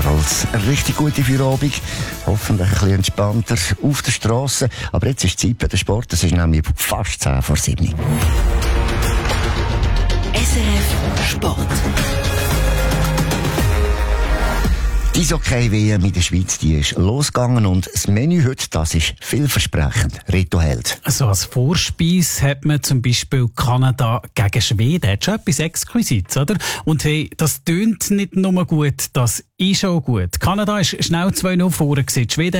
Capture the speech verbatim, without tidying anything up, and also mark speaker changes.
Speaker 1: ebenfalls eine richtig gute Feierabend. Hoffentlich ein bisschen entspannter auf der Strasse. Aber jetzt ist die Zeit für den Sport. Es ist nämlich fast zehn vor sieben.
Speaker 2: S R F Sport.
Speaker 1: Die Eishockey-W M in der Schweiz, die ist losgegangen und das Menü heute, das ist vielversprechend. Reto Held.
Speaker 3: Also als Vorspeise hat man zum Beispiel Kanada gegen Schweden. Hat schon etwas Exquisites, oder? Und hey, das tönt nicht nur gut, das ist auch gut. Kanada ist schnell zwei null vorne gewesen. Schweden